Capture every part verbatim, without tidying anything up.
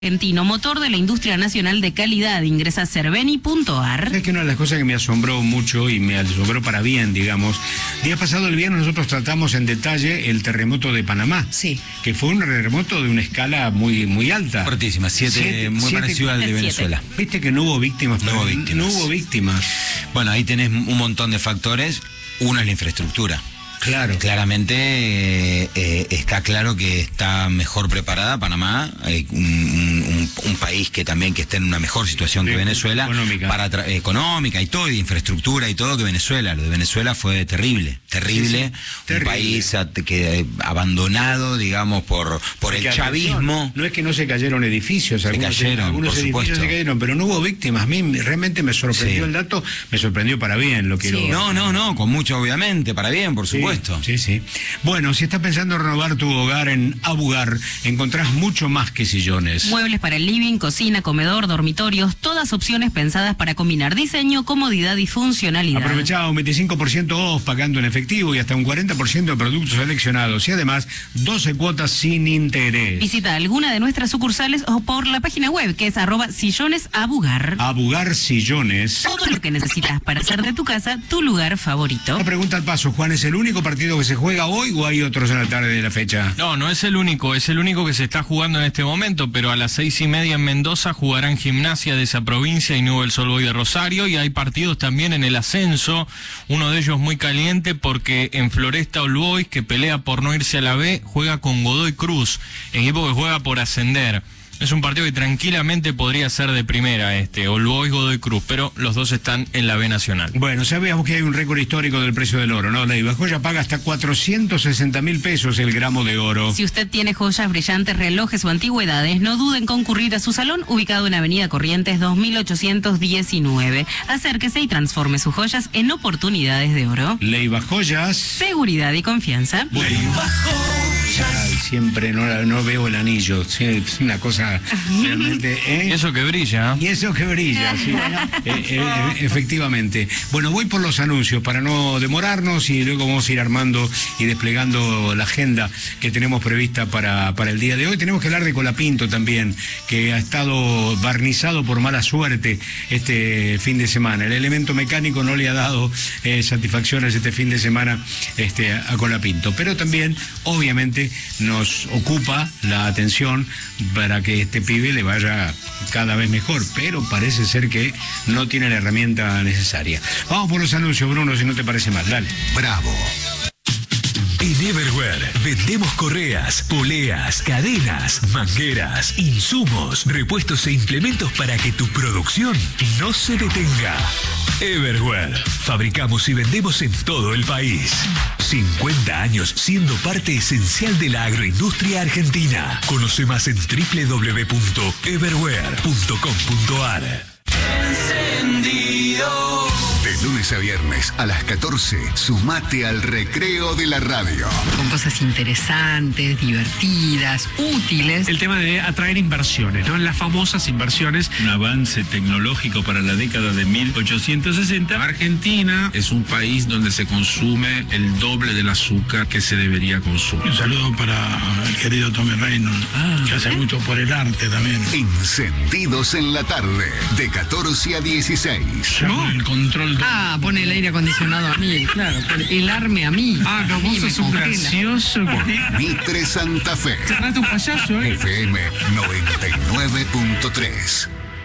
Argentino, motor de la industria nacional de calidad. Ingresa a cerveni punto ar. Es que una de las cosas que me asombró mucho y me asombró para bien, digamos, día pasado el viernes nosotros tratamos en detalle el terremoto de Panamá. Sí. Que fue un terremoto de una escala muy muy alta. Fuertísima, siete, Siete- muy siete- parecido al de siete. Venezuela. Viste que no hubo víctimas. No hubo pero víctimas. No hubo víctimas. Bueno, ahí tenés un montón de factores. Uno es la infraestructura. Claro. Claramente eh, eh, está claro que está mejor preparada Panamá, eh, un, un- un país que también que está en una mejor situación Sí, que Venezuela, económica. para tra- económica y todo, y de infraestructura y todo, que Venezuela. Lo de Venezuela fue terrible, terrible, Sí, sí, un terrible. país at- que eh, abandonado, digamos, por por el Porque, chavismo. atención, no es que no se cayeron edificios, algunos, cayeron, algunos por edificios supuesto. se cayeron, pero no hubo víctimas. A mí realmente me sorprendió Sí. el dato, me sorprendió para bien, lo quiero. Sí. No, no, no, con mucho obviamente, para bien, por Sí, supuesto. Sí, sí. Bueno, si estás pensando en renovar tu hogar en Abugar, encontrás mucho más que sillones. Muebles para el living, cocina, comedor, dormitorios, todas opciones pensadas para combinar diseño, comodidad y funcionalidad. Aprovechá un veinticinco por ciento off pagando en efectivo y hasta un cuarenta por ciento de productos seleccionados y además doce cuotas sin interés. Visita alguna de nuestras sucursales o por la página web que es arroba sillones abugar. Abugar Sillones. Todo lo que necesitas para hacer de tu casa tu lugar favorito. La pregunta al paso, Juan, ¿es el único partido que se juega hoy o hay otros en la tarde de la fecha? No, no es el único, es el único que se está jugando en este momento, pero a las seis y media en Mendoza jugarán Gimnasia de esa provincia y Newell's Old Boys de Rosario, y hay partidos también en el ascenso, uno de ellos muy caliente porque en Floresta Old Boys, que pelea por no irse a la B, juega con Godoy Cruz, equipo que juega por ascender. Es un partido que tranquilamente podría ser de primera, este, Old Boys, Godoy Cruz, pero los dos están en la B Nacional. Bueno, sabíamos que hay un récord histórico del precio del oro, ¿no? La Ibajoya paga hasta cuatrocientos sesenta mil pesos el gramo de oro. Si usted tiene joyas, brillantes, relojes o antigüedades, no dude en concurrir a su salón ubicado en Avenida Corrientes dos mil ochocientos diecinueve. Acérquese y transforme sus joyas en oportunidades de oro. Leiva Joyas. Seguridad y confianza. Ay, siempre no, la- no veo el anillo. Sí, es una cosa realmente. ¿eh? Y eso que brilla, ¿eh? Y eso que brilla, sí. Eh, eh, efectivamente. Bueno, voy por los anuncios para no demorarnos y luego vamos a ir armando y desplegando la agenda que tenemos prevista para, para el día de hoy. Tenemos que hablar de Colapinto también, que ha estado barnizado por mala suerte este fin de semana. El elemento mecánico no le ha dado eh, satisfacciones este fin de semana este, a Colapinto. Pero también, obviamente, nos ocupa la atención para que este pibe le vaya cada vez mejor, pero parece ser que no tiene la herramienta necesaria. Vamos por los anuncios, Bruno, si no te parece mal, dale. Bravo. En Everware vendemos correas, poleas, cadenas, mangueras, insumos, repuestos e implementos para que tu producción no se detenga. Everware. Fabricamos y vendemos en todo el país. cincuenta años siendo parte esencial de la agroindustria argentina. Conoce más en doble u doble u doble u punto everware punto com punto ar. De lunes a viernes a las catorce, sumate al recreo de la radio. Con cosas interesantes, divertidas, útiles. El tema de atraer inversiones, ¿no? Las famosas inversiones. Un avance tecnológico para la década de mil ochocientos sesenta. Argentina es un país donde se consume el doble del azúcar que se debería consumir. Un saludo para el querido Tommy Reynolds, que hace mucho por el arte también. Encendidos en la tarde, de catorce a dieciséis. ¿No? El control de... Ah, pone el aire acondicionado a mí, claro. Helarme a mí. Ah, no, A mí vos me sos un congela. gracioso. Mitre Santa Fe. Se trata un payaso, ¿eh? F M noventa y nueve punto tres.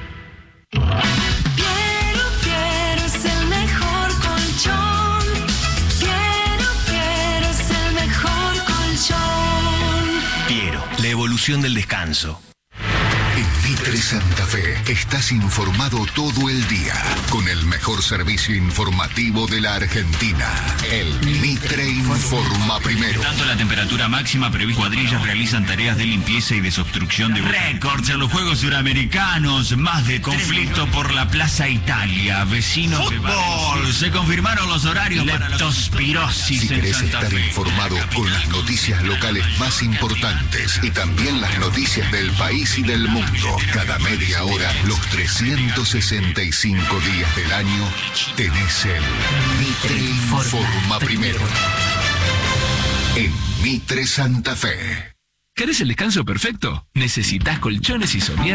Quiero, quiero, es el mejor colchón. Quiero, quiero, es el mejor colchón. Piero, la evolución del descanso. En Mitre Santa Fe estás informado todo el día con el mejor servicio informativo de la Argentina. El Mitre Informa Primero. Tanto la temperatura máxima prevista, cuadrillas realizan tareas de limpieza y desobstrucción de récords en los Juegos Suramericanos, más de conflicto por la Plaza Italia, vecinos fútbol, se confirmaron los horarios para la leptospirosis Si en querés Santa estar Fe. informado con las noticias locales más importantes y también las noticias del país y del mundo, cada media hora, los trescientos sesenta y cinco días del año, tenés el Mitre Informa Primero. En Mitre Santa Fe. ¿Querés el descanso perfecto? ¿Necesitas colchones y somier?